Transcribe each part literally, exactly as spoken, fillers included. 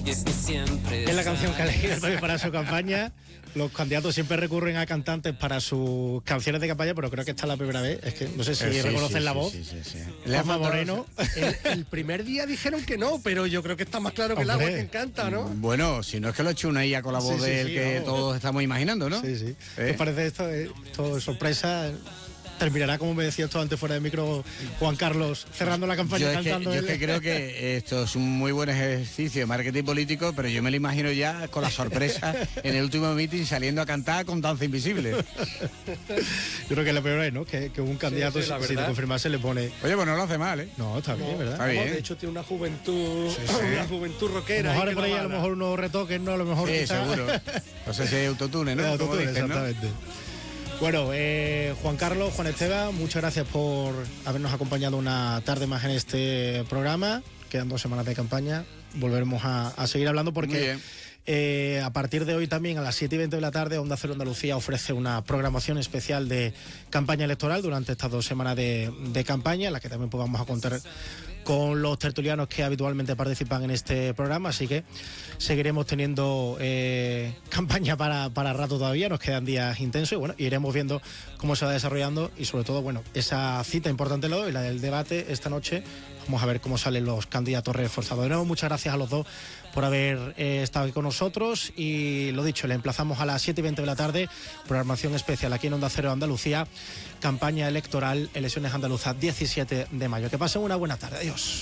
Es la canción que ha elegido también para su campaña. Los candidatos siempre recurren a cantantes para sus canciones de campaña, pero creo que esta es la primera vez. Es que no sé si sí, reconocen sí, la sí, voz. Sí, sí, sí. Rafa Moreno. El, el primer día dijeron que no, pero yo creo que está más claro que el agua que encanta, ¿no? Bueno, si no es que lo ha hecho una I A con la voz Sí, sí, de él sí, que vamos. todos estamos imaginando, ¿no? Sí, sí. ¿Eh? ¿Qué os parece esto? Esto es sorpresa. Terminará, como me decía esto antes fuera de micro, Juan Carlos, cerrando la campaña Yo es, que, cantando. yo él. es que creo que esto es un muy buen ejercicio de marketing político, pero yo me lo imagino ya con la sorpresa en el último meeting saliendo a cantar con Danza Invisible. Yo creo que la peor es, ¿no? Que, que un candidato, sí, la si, si te verdad. confirmase, le pone... Oye, pues no lo hace mal, ¿eh? No, está bien, ¿verdad? Está bien. De hecho, tiene una juventud, Sí, sí. una juventud A rockera. lo mejor ahí que por ahí no a lo mala. mejor unos retoques, ¿no? A lo mejor... Sí, quizá- seguro. No sé si es autotune, ¿no? Eh, Como autotune, dicen, ¿no? exactamente. Bueno, eh, Juan Carlos, Juan Esteban, muchas gracias por habernos acompañado una tarde más en este programa. Quedan dos semanas de campaña. Volveremos a, a seguir hablando Muy porque bien. eh, a partir de hoy también a las siete y veinte de la tarde Onda Cero Andalucía ofrece una programación especial de campaña electoral durante estas dos semanas de, de campaña, en la que también pues, vamos a contar con los tertulianos que habitualmente participan en este programa, así que seguiremos teniendo eh, campaña para, para rato todavía, nos quedan días intensos y bueno, iremos viendo cómo se va desarrollando y sobre todo, bueno, esa cita importante la la del debate esta noche, vamos a ver cómo salen los candidatos reforzados. De nuevo, muchas gracias a los dos por haber eh, estado aquí con nosotros y lo dicho, le emplazamos a las siete y veinte de la tarde, programación especial aquí en Onda Cero Andalucía, campaña electoral, elecciones andaluzas diecisiete de mayo. Que pasen una buena tarde, adiós.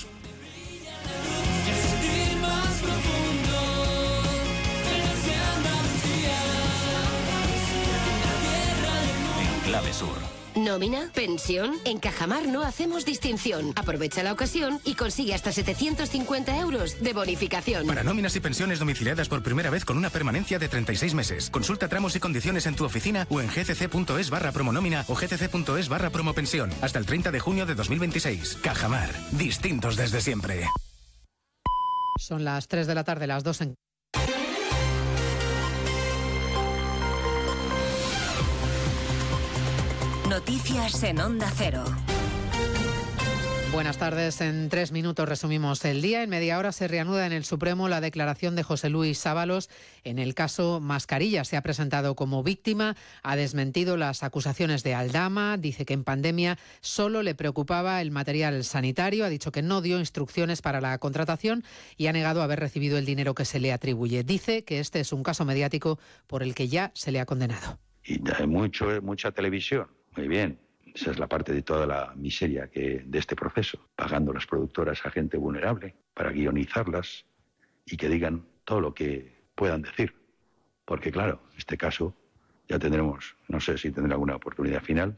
En Clave Sur. ¿Nómina? ¿Pensión? En Cajamar no hacemos distinción. Aprovecha la ocasión y consigue hasta setecientos cincuenta euros de bonificación. Para nóminas y pensiones domiciliadas por primera vez con una permanencia de treinta y seis meses. Consulta tramos y condiciones en tu oficina o en gcc.es barra promonómina o gcc.es barra promopensión. Hasta el treinta de junio de dos mil veintiséis. Cajamar. Distintos desde siempre. Son las tres de la tarde, las dos en... Noticias en Onda Cero. Buenas tardes. En tres minutos resumimos el día. En media hora se reanuda en el Supremo la declaración de José Luis Ábalos en el caso Mascarilla. Se ha presentado como víctima, ha desmentido las acusaciones de Aldama, dice que en pandemia solo le preocupaba el material sanitario, ha dicho que no dio instrucciones para la contratación y ha negado haber recibido el dinero que se le atribuye. Dice que este es un caso mediático por el que ya se le ha condenado. Y hay mucho, mucha televisión. Muy bien. Esa es la parte de toda la miseria que de este proceso, pagando las productoras a gente vulnerable para guionizarlas y que digan todo lo que puedan decir. Porque claro, en este caso ya tendremos, no sé si tendrá alguna oportunidad final,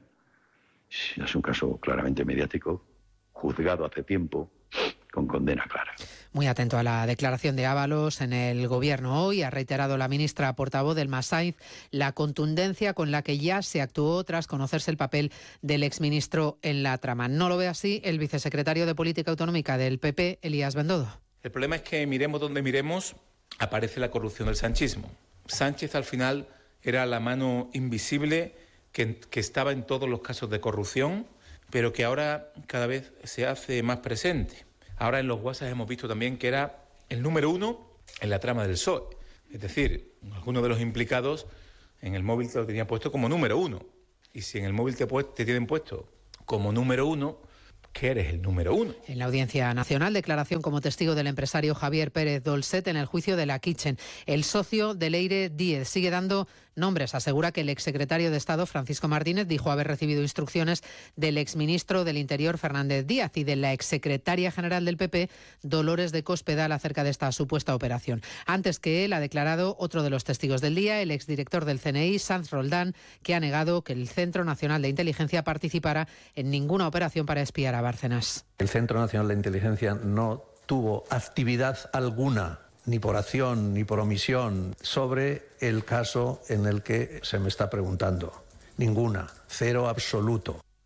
es un caso claramente mediático, juzgado hace tiempo, con condena clara. Muy atento a la declaración de Ábalos en el Gobierno hoy. Ha reiterado la ministra portavoz del Masaiz la contundencia con la que ya se actuó tras conocerse el papel del exministro en la trama. No lo ve así el vicesecretario de Política Autonómica del P P, Elías Bendodo. El problema es que miremos donde miremos, aparece la corrupción del sanchismo. Sánchez al final era la mano invisible que, que estaba en todos los casos de corrupción, pero que ahora cada vez se hace más presente. Ahora en los WhatsApp hemos visto también que era el número uno en la trama del P S O E. Es decir, algunos de los implicados en el móvil te lo tenían puesto como número uno. Y si en el móvil te, te tienen puesto como número uno, que eres el número uno. En la Audiencia Nacional, declaración como testigo del empresario Javier Pérez Dolcet en el juicio de la Kitchen. El socio de Leire Díez sigue dando nombres. Asegura que el exsecretario de Estado, Francisco Martínez, dijo haber recibido instrucciones del exministro del Interior, Fernández Díaz, y de la exsecretaria general del P P, Dolores de Cospedal, acerca de esta supuesta operación. Antes que él, ha declarado otro de los testigos del día, el exdirector del C N I, Sanz Roldán, que ha negado que el Centro Nacional de Inteligencia participara en ninguna operación para espiar a Bárcenas. El Centro Nacional de Inteligencia no tuvo actividad alguna, ni por acción ni por omisión, sobre el caso en el que se me está preguntando. Ninguna, cero absoluto.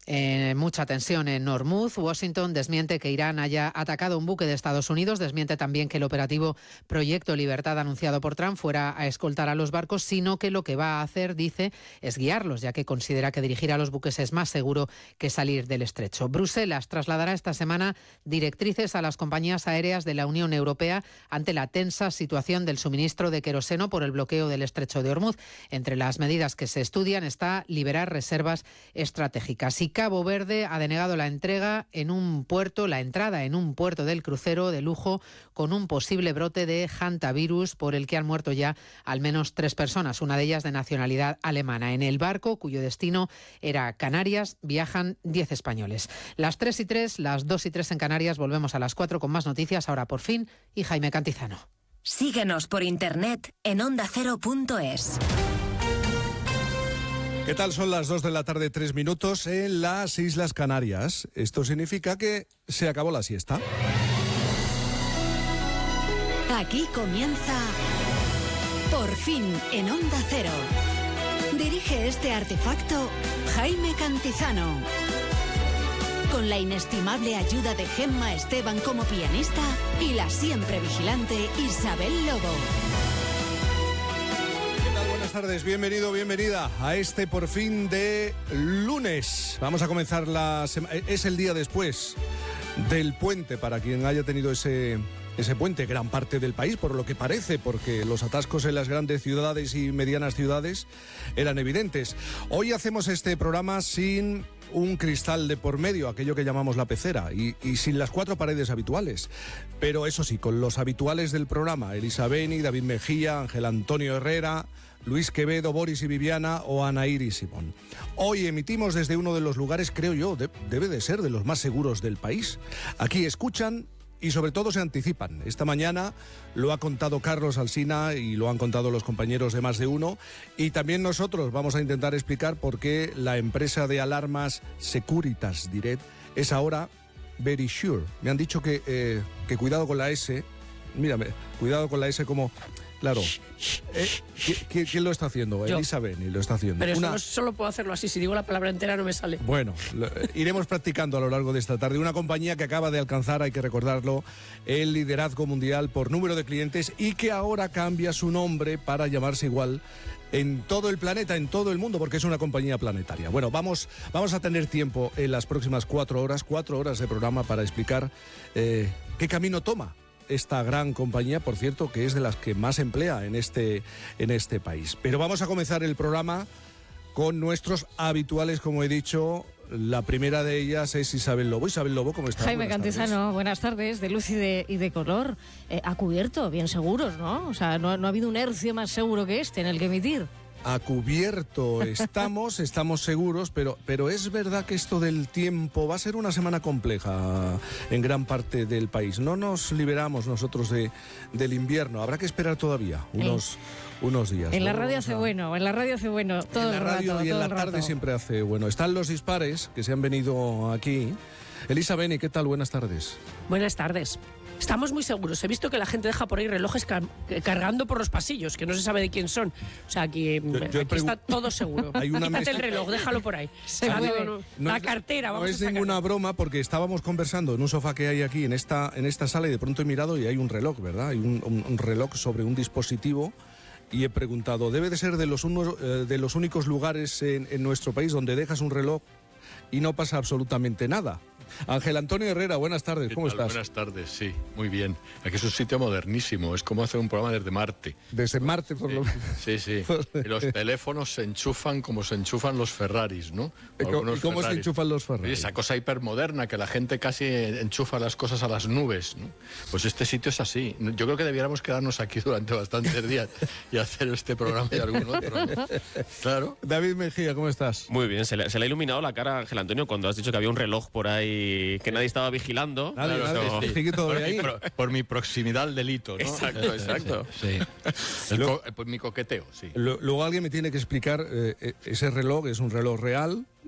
Eh, mucha tensión en Hormuz. Washington desmiente que Irán haya atacado un buque de Estados Unidos, desmiente también que el operativo Proyecto Libertad anunciado por Trump fuera a escoltar a los barcos, sino que lo que va a hacer, dice, es guiarlos, ya que considera que dirigir a los buques es más seguro que salir del estrecho. Bruselas trasladará esta semana directrices a las compañías aéreas de la Unión Europea ante la tensa situación del suministro de queroseno por el bloqueo del estrecho de Hormuz. Entre las medidas que se estudian está liberar reservas estratégicas. Y Cabo Verde ha denegado la entrega en un puerto, la entrada en un puerto del crucero de lujo con un posible brote de hantavirus por el que han muerto ya al menos tres personas, una de ellas de nacionalidad alemana. En el barco, cuyo destino era Canarias, viajan diez españoles. Las tres y tres, las dos y tres en Canarias, volvemos a las cuatro con más noticias, ahora por fin, y Jaime Cantizano. Síguenos por internet en onda cero punto es. ¿Qué tal? Son las dos de la tarde, tres minutos en las Islas Canarias. Esto significa que se acabó la siesta. Aquí comienza Por fin en Onda Cero. Dirige este artefacto Jaime Cantizano. Con la inestimable ayuda de Gemma Esteban como pianista y la siempre vigilante Isabel Lobo. Buenas tardes, bienvenido, bienvenida a este Por fin de lunes. Vamos a comenzar la semana. Es el día después del puente, para quien haya tenido ese, ese puente, gran parte del país, por lo que parece, porque los atascos en las grandes ciudades y medianas ciudades eran evidentes. Hoy hacemos este programa sin un cristal de por medio, aquello que llamamos la pecera, y, y sin las cuatro paredes habituales. Pero eso sí, con los habituales del programa: Elisa Beni, David Mejía, Ángel Antonio Herrera, Luis Quevedo, Boris y Viviana o Ana Iris Simón. Hoy emitimos desde uno de los lugares, creo yo, de, debe de ser de los más seguros del país. Aquí escuchan y sobre todo se anticipan. Esta mañana lo ha contado Carlos Alsina y lo han contado los compañeros de Más de Uno, y también nosotros vamos a intentar explicar por qué la empresa de alarmas Securitas Direct es ahora Verisure. Me han dicho que, eh, que cuidado con la S. Mírame, cuidado con la S como... Claro. Eh, ¿quién, ¿Quién lo está haciendo? Yo. Elisa Beni lo está haciendo. Pero eso Una... no solo puedo hacerlo así. Si digo la palabra entera no me sale. Bueno, lo, iremos practicando a lo largo de esta tarde. Una compañía que acaba de alcanzar, hay que recordarlo, el liderazgo mundial por número de clientes y que ahora cambia su nombre para llamarse igual en todo el planeta, en todo el mundo, porque es una compañía planetaria. Bueno, vamos, vamos a tener tiempo en las próximas cuatro horas, cuatro horas de programa para explicar eh, qué camino toma esta gran compañía, por cierto, que es de las que más emplea en este, en este país. Pero vamos a comenzar el programa con nuestros habituales, como he dicho. La primera de ellas es Isabel Lobo. Isabel Lobo, ¿cómo estás? Jaime Buenas Cantizano, tardes. buenas tardes, de luz y de, y de color. Eh, a cubierto, bien seguros, ¿no? O sea, no, no ha habido un hercio más seguro que este en el que emitir. A cubierto estamos, estamos seguros, pero, pero es verdad que esto del tiempo va a ser una semana compleja en gran parte del país. No nos liberamos nosotros de, del invierno, habrá que esperar todavía unos, eh. unos días. En ¿no? la radio Vamos hace a... bueno, en la radio hace bueno, todo en la el radio rato. y en todo la el tarde rato. siempre hace bueno. Están los dispares que se han venido aquí. Elisa Beni, ¿qué tal? Buenas tardes. Buenas tardes. Estamos muy seguros. He visto que la gente deja por ahí relojes car cargando por los pasillos, que no se sabe de quién son. O sea, que yo, yo aquí está todo seguro. Hay una Quítate mesa... el reloj, déjalo por ahí. Se no, no, no, la es, cartera, vamos No es a sacar. ninguna broma, porque estábamos conversando en un sofá que hay aquí en esta, en esta sala y de pronto he mirado y hay un reloj, ¿verdad? Hay un, un, un reloj sobre un dispositivo y he preguntado, ¿debe de ser de los, unos, eh, de los únicos lugares en, en nuestro país donde dejas un reloj y no pasa absolutamente nada? Ángel Antonio Herrera, buenas tardes, ¿cómo estás? Buenas tardes, sí, muy bien. Aquí es un sitio modernísimo, es como hacer un programa desde Marte. Desde Marte, por sí, lo menos. Sí, sí. Y los teléfonos se enchufan como se enchufan los Ferraris, ¿no? ¿Y cómo, ¿y cómo se enchufan los Ferraris? Y esa cosa hipermoderna que la gente casi enchufa las cosas a las nubes, ¿no? Pues este sitio es así. Yo creo que debiéramos quedarnos aquí durante bastantes días y hacer este programa y algún otro, ¿no? Claro. David Mejía, ¿cómo estás? Muy bien, se le, se le ha iluminado la cara a Ángel Antonio cuando has dicho que había un reloj por ahí que nadie estaba vigilando. Nadie, claro, nadie, no. sí. por, mi, por, por mi proximidad al delito, ¿no? Exacto, exacto. Sí. El co pues mi coqueteo, sí. Luego alguien me tiene que explicar, eh, ese reloj es un reloj real,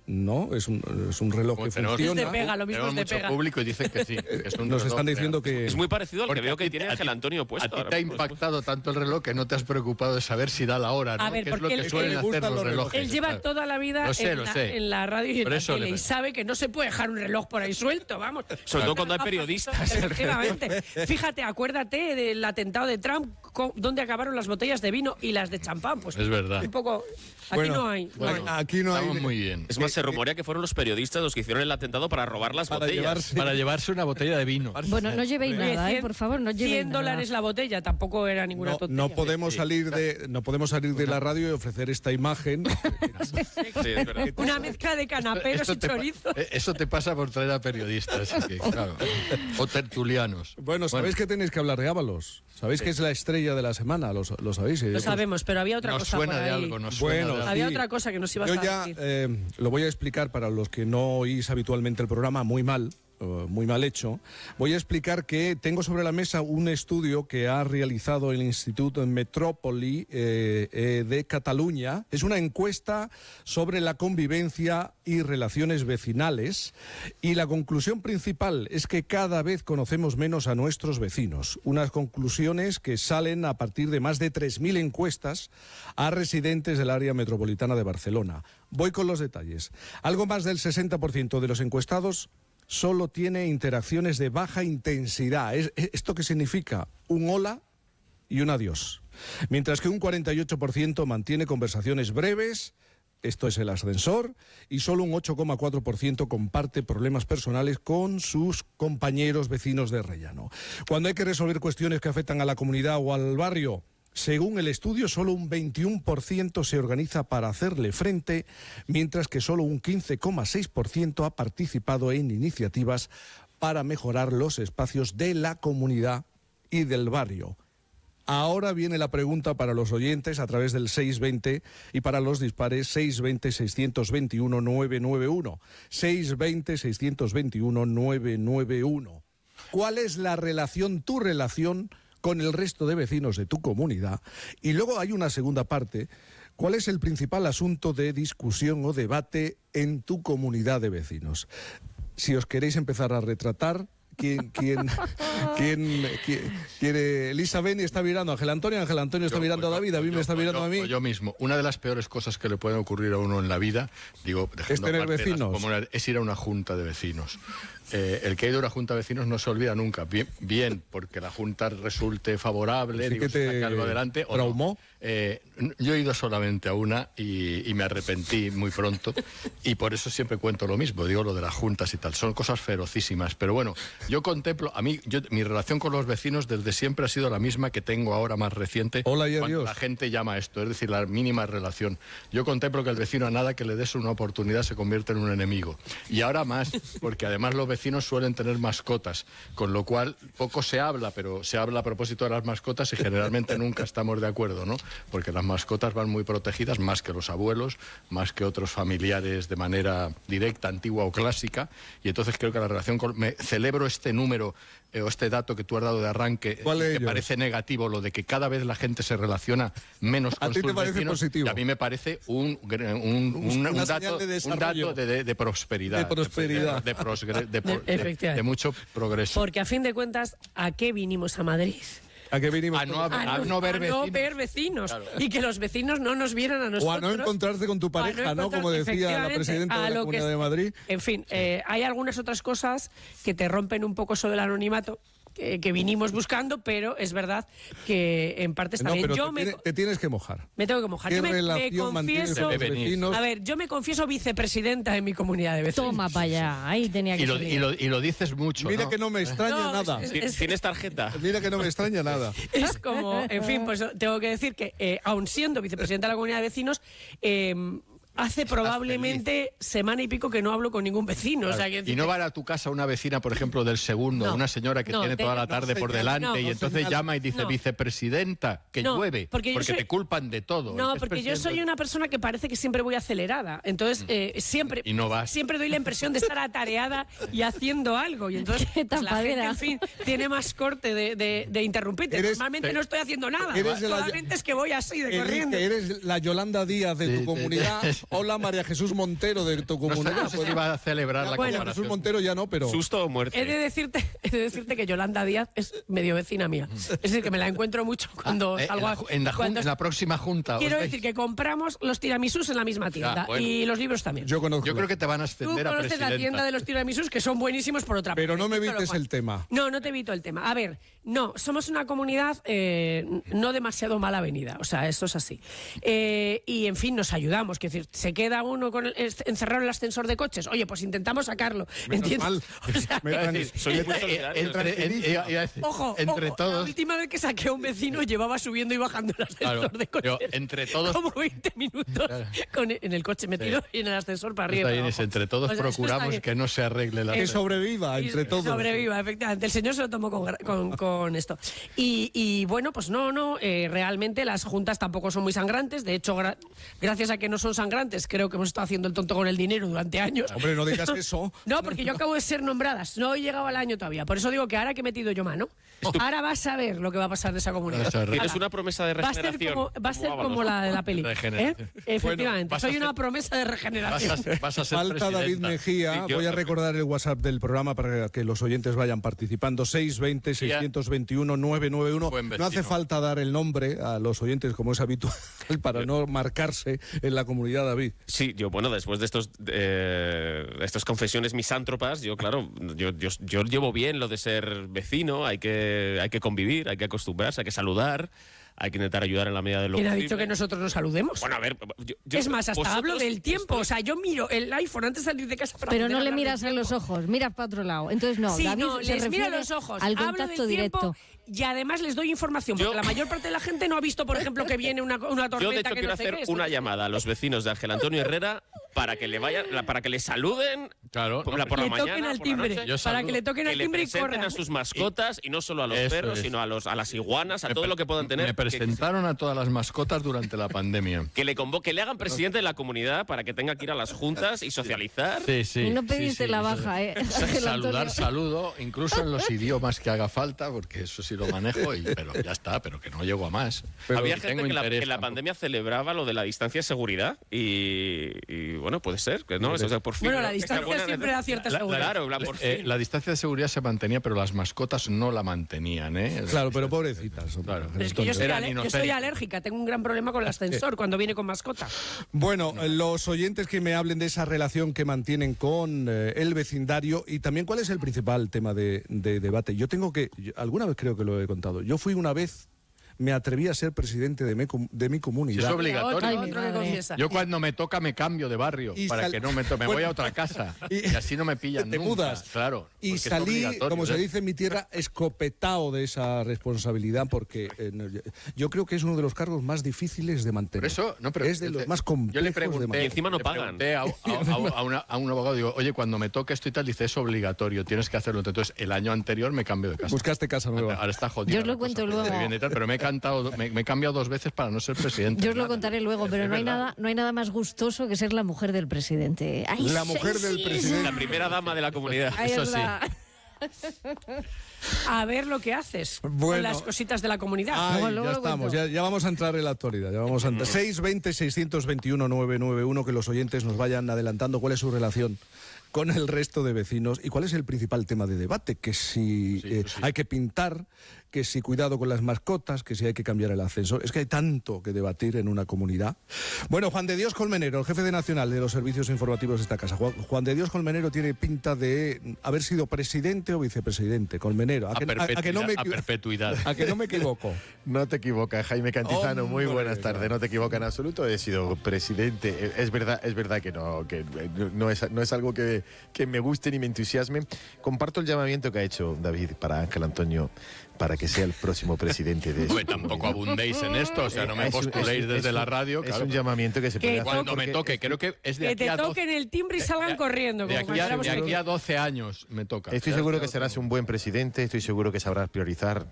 no, es un, es un reloj Como que tenemos- funciona. Es de pega, lo mismo Tenemos es de mucho pega. público y dicen que sí. que es un Nos reloj están real. diciendo que... Es muy parecido al que Porque veo a que ti- tiene a ti- Ángel Antonio A puesto. ti ahora te ha mismo. impactado tanto el reloj que no te has preocupado de saber si da la hora, ¿no? A ver, que es lo porque que él- suelen él- hacer gustan los los relojes. Él lleva claro. toda la vida Lo sé, en, lo la, sé. en la radio y en Por la eso tele le- y sabe que no se puede dejar un reloj por ahí suelto, vamos. Sobre todo cuando hay periodistas. Efectivamente. Fíjate, acuérdate del atentado de Trump, con- donde acabaron las botellas de vino y las de champán. Pues Es verdad. un poco... Aquí Bueno, no hay. no hay. Aquí no hay... Estamos muy bien. Es más, se rumorea que fueron los periodistas los que hicieron el atentado para robar las Para botellas. llevarse- Para llevarse una botella de vino. Bueno, no llevéis Oye, nada, ¿eh? cien- Por favor, no llevéis cien nada. dólares la botella, tampoco era ninguna No, tontería. no podemos salir de no podemos salir de la radio y ofrecer esta imagen. Sí, es verdad. Una mezcla de canaperos Esto y te pa- chorizo. eh, Eso te pasa por traer a periodistas. así que, claro. O tertulianos. Bueno, sabéis que tenéis que hablar de Ábalos. Sabéis que es la estrella de la semana, lo, lo sabéis. Lo sabemos, pero había otra Nos cosa suena por de ahí. algo, nos suena Bueno, de algo. Había sí. otra cosa que nos ibas Yo a ya decir. eh, lo voy a explicar para los que no oís habitualmente el programa, muy mal, eh, muy mal hecho. Voy a explicar que tengo sobre la mesa un estudio que ha realizado el Instituto Metrópoli eh, eh, de Cataluña. Es una encuesta sobre la convivencia y relaciones vecinales y la conclusión principal es que cada vez conocemos menos a nuestros vecinos. Unas conclusiones que salen a partir de más de tres mil encuestas a residentes del área metropolitana de Barcelona. Voy con los detalles. Algo más del sesenta por ciento de los encuestados solo tiene interacciones de baja intensidad. ¿Es- ¿Esto qué significa? Un hola y un adiós. Mientras que un cuarenta y ocho por ciento mantiene conversaciones breves, esto es el ascensor, y solo un ocho coma cuatro por ciento comparte problemas personales con sus compañeros vecinos de rellano. Cuando hay que resolver cuestiones que afectan a la comunidad o al barrio, según el estudio, solo un veintiuno por ciento se organiza para hacerle frente, mientras que solo un quince coma seis por ciento ha participado en iniciativas para mejorar los espacios de la comunidad y del barrio. Ahora viene la pregunta para los oyentes a través del seiscientos veinte y para los dispares seiscientos veinte, seiscientos veintiuno, novecientos noventa y uno. seiscientos veinte, seiscientos veintiuno, novecientos noventa y uno. ¿Cuál es la relación, tu relación con el resto de vecinos de tu comunidad? Y luego hay una segunda parte. ¿Cuál es el principal asunto de discusión o debate en tu comunidad de vecinos? Si os queréis empezar a retratar, ¿quién, quién, quién, quién, quién eh, Elisa Beni está mirando a Ángel Antonio, Ángel Antonio está Yo, mirando pues a yo, David, pues David yo, me está pues mirando yo, a mí. pues yo mismo. Una de las peores cosas que le pueden ocurrir a uno en la vida, digo, dejando tener aparte las vecinos. comunidades, es ir a una junta de vecinos. Eh, el que ha ido a una junta de vecinos no se olvida nunca. Bien, bien porque la junta resulte favorable, Así digo, que te se saca algo adelante. O no. traumó. Eh, yo he ido solamente a una y, y me arrepentí muy pronto y por eso siempre cuento lo mismo, digo lo de las juntas y tal, son cosas ferocísimas, pero bueno, yo contemplo, a mí, yo, mi relación con los vecinos desde siempre ha sido la misma que tengo ahora más reciente. Hola y cuando adiós. la gente llama a esto, es decir, la mínima relación. Yo contemplo que el vecino a nada que le des una oportunidad se convierte en un enemigo. Y ahora más, porque además los vecinos suelen tener mascotas, con lo cual poco se habla, pero se habla a propósito de las mascotas y generalmente nunca estamos de acuerdo, ¿no? Porque las mascotas van muy protegidas, más que los abuelos, más que otros familiares de manera directa, antigua o clásica, y entonces creo que la relación con... Me celebro este número eh, o este dato que tú has dado de arranque, ¿Cuál de que ellos? parece negativo, lo de que cada vez la gente se relaciona menos ¿A con ti te sus parece vecinos, positivo? y a mí me parece un, un, un, un Una dato, señal de un desarrollo. dato de, de- de prosperidad. De prosperidad. De, de prosgre- de pro- De- de- efectivamente. de mucho progreso. Porque a fin de cuentas, ¿a qué vinimos a Madrid? ¿A qué vinimos? A no, a- A a no ver a vecinos. no ver vecinos. Y que los vecinos no nos vieran a O nosotros. a no encontrarte con tu O a pareja, ¿no? encontrar- Como decía la efectivamente, presidenta a de la lo que Comunidad es- de Madrid. En fin, eh, hay algunas otras cosas que te rompen un poco sobre el anonimato que, que vinimos buscando, pero es verdad que en parte está No, bien. pero Yo te, me, tiene- te tienes que mojar. me tengo que mojar. ¿Qué Yo me, me relación mantienes confieso. con los vecinos? A ver, yo me confieso vicepresidenta en mi comunidad de vecinos. Toma para allá, ahí tenía que Y lo, salir. y, lo, y lo dices mucho, Mira ¿no? que no me extraña No, nada. es- es- ¿Tienes tarjeta? Mira que no me extraña nada. Es como, en fin, pues tengo que decir que, eh, aun siendo vicepresidenta de la comunidad de vecinos, eh, hace probablemente semana y pico que no hablo con ningún vecino. O sea, que Y no va a tu casa una vecina, por ejemplo, del segundo, No. una señora que No, tiene de- toda la no, tarde por señal, delante no, y no, entonces señal. llama y dice, No. vicepresidenta, que No, llueve, porque porque, yo soy- te culpan de todo. No, Eres porque yo presidente. soy una persona que parece que siempre voy acelerada. Entonces, eh, siempre, Y no vas. siempre doy la impresión de estar atareada y haciendo algo. Y entonces, Qué pues, la gente, tapadera. en fin, tiene más corte de, de, de interrumpirte. Eres- Normalmente te- no estoy haciendo nada. eres de la- Solamente es que voy así de corriendo. Eres, eres la Yolanda Díaz de Sí, tu sí, comunidad sí. Hola, María Jesús Montero de tu comunidad. No sé si iba a celebrar la Bueno, comparación. Jesús Montero ya no, pero... Susto o muerte. He de decirte, he de decirte que Yolanda Díaz es medio vecina mía. Es decir, que me la encuentro mucho cuando Ah, eh, salgo en, a- la, ju- en, la jun- cuando- en la próxima junta. Quiero ¿os decir veis? que compramos los tiramisús en la misma tienda Ah, bueno. y los libros también. Yo conozco. Yo creo que te van a Tú ascender a conoces presidenta. la tienda de los tiramisús que son buenísimos por otra Pero parte. no me Esto lo evites cual. el tema. No, no te evito el tema. A ver, no, somos una comunidad eh, no demasiado mal avenida, o sea, eso es así. Eh, y en fin, nos ayudamos, que decir, se queda uno con el, encerrado en el ascensor de coches. Oye, pues intentamos sacarlo. ¿Entiendes? mal. O sea, Me- Iba a decir, soy muy solidario. Entre, en- iba- iba a decir, Ojo, entre ojo, todos. la última vez que saqué a un vecino llevaba subiendo y bajando el ascensor Claro, de coches. digo, entre todos. Como veinte minutos con el- en el coche metido y en el ascensor para arriba. Está y bien, para es abajo. entre todos O sea, eso está procuramos bien. que no se arregle la Que cosa. sobreviva Y entre todos. Sobreviva, efectivamente. El señor se lo tomó con, gra- con, con esto. Y, y, bueno, pues no, no, eh, realmente las juntas tampoco son muy sangrantes. De hecho, gra- gracias a que no son sangrantes, creo que hemos estado haciendo el tonto con el dinero durante años. Hombre, no digas eso. No, porque yo acabo de ser nombradas. No he llegado al año todavía. Por eso digo que ahora que he metido yo mano, ahora vas a ver lo que va a pasar de esa comunidad. Vas a ver. Tienes Ahora. una promesa de Va a ser regeneración. como, va a ser Ábalos. como la de la peli. Regeneración. ¿Eh? Efectivamente. vas a Soy una ser- promesa de Vas regeneración. a, ser- vas a ser Falta David presidenta. Mejía. Sí, yo- Voy a recordar el WhatsApp del programa para que los oyentes vayan participando. seis veinte, seiscientos veintiuno, novecientos noventa y uno. Buen No hace vecino. falta dar el nombre a los oyentes como es habitual para no marcarse en la comunidad, David. Sí, yo, bueno, después de estos eh, de estas confesiones misántropas, yo, claro, yo, yo, yo llevo bien lo de ser vecino, hay que, hay que convivir, hay que acostumbrarse, hay que saludar, hay que intentar ayudar en la medida de lo ¿Quién ha posible. dicho que nosotros nos saludemos? Bueno, a ver, yo- yo- Es más, hasta vosotros hablo del tiempo. estoy- O sea, yo miro el iPhone antes de salir de casa para Pero poder no le hablar miras del a los tiempo. ojos, miras para otro lado. Entonces, no, Sí, David no, se les miro a refiere los ojos, al hablo contacto del tiempo directo. y además les doy información, porque Yo- la mayor parte de la gente no ha visto, por ejemplo, que viene una, una tormenta Yo, de hecho, que quiero no sé hacer qué es. una llamada a los vecinos de Ángel Antonio Herrera para que le vayan, la- para que le saluden Claro, por, no, la, por la le toquen mañana, al por la timbre, noche. Yo para saludo. que le toquen Que al le timbre y presenten corran. a sus mascotas y no solo a los Eso perros, es. sino a los a las iguanas, a Me todo pre- lo que puedan tener. Me que- presentaron a todas las mascotas durante la pandemia. Que le convoque, que le hagan presidente de la comunidad para que tenga que ir a las juntas y socializar. Sí, sí. Y no sí, pediste sí, la eso- baja, ¿eh? Ángel Saludar, Antonio. saludo, incluso en los idiomas que haga falta, porque eso sí lo manejo, y, pero ya está, pero que no llego a más. Pero Había ni gente tengo que, la, interés que la tampoco. pandemia celebraba lo de la distancia de seguridad y, y, bueno, puede ser, que no, eso, o sea, por fin. Bueno, la que sea distancia buena- siempre da cierta La- seguridad. Claro, la, por Eh, fin. la distancia de seguridad se mantenía, pero las mascotas no la mantenían, ¿eh? Claro, pero pobrecitas. Claro. Pero es que yo soy, Eran ale- yo soy inocentes. alérgica, tengo un gran problema con el ascensor cuando viene con mascota. Bueno, los oyentes que me hablen de esa relación que mantienen con eh, el vecindario y también cuál es el principal tema de, de debate. Yo tengo que, yo- alguna vez creo que lo he contado, yo fui una vez, me atreví a ser presidente de mi, com- de mi Si comunidad. es obligatorio. Otro, Ay, mi otro que madre. confiesa. Yo cuando me toca me cambio de barrio Y para sal- que no me toque. Me Bueno, voy a otra casa y- y, así no me pillan te nunca. mudas. Claro. Y porque es salí, obligatorio, como se ¿eh? dice en mi tierra, escopetado de esa responsabilidad porque eh, no, yo- yo creo que es uno de los cargos más difíciles de mantener. Por eso, no, pero es de los más complejos yo le de pregunté, mantener. Y encima no le pagan. pregunté a, a- a- a una- a un abogado, digo, oye, cuando me toque esto y tal, dice, es obligatorio, tienes que hacerlo. Entonces, el año anterior me cambio de casa. Buscaste casa nueva. Ahora está jodido. Yo os lo cuento luego. Pero me he, cantado, me, me he cambiado dos veces para no ser presidente. Yo os lo Nada. contaré luego, Es pero no hay verdad. nada, no hay nada más gustoso que ser la mujer del presidente. Ay, La sí, mujer del sí, presidente. La primera dama de la comunidad. Ahí Eso os sí. la- A ver lo que haces Bueno. con las cositas de la comunidad. Ay, Luego, luego ya lo estamos, cuento. ya, ya vamos a entrar en la actualidad. Ya vamos a entrar. seis veinte, seiscientos veintiuno, novecientos noventa y uno, que los oyentes nos vayan adelantando cuál es su relación con el resto de vecinos y cuál es el principal tema de debate, que si Sí, eh, sí. hay que pintar, que si cuidado con las mascotas, que si hay que cambiar el ascensor. Es que hay tanto que debatir en una comunidad. Bueno, Juan de Dios Colmenero, el jefe de Nacional de los Servicios Informativos de esta casa. Juan, Juan de Dios Colmenero tiene pinta de haber sido presidente o vicepresidente. Colmenero, a, A que, a- a que no me, perpetuidad, a equi- perpetuidad. a que no me equivoco. No te equivocas, Jaime Cantizano. Muy Hombre, buenas tardes. No te equivocas en absoluto. He sido presidente. Eh, Es verdad, es verdad que no, que eh, no- no es, no es algo que, que me guste ni me entusiasme. Comparto el llamamiento que ha hecho David para Ángel Antonio para que sea el próximo presidente de Hombre, esta tampoco comunidad. abundéis en esto, o sea, no me Es un- postuléis es un- desde es la un- radio. Es claro. un llamamiento que se Que puede hacer. Cuando me porque toque, creo que es de Que aquí te a do- toquen el timbre y salgan de- corriendo. de como aquí, a, cuando de éramos aquí a doce años me toca. Estoy Ya seguro está. que serás un buen presidente, estoy seguro que sabrás priorizar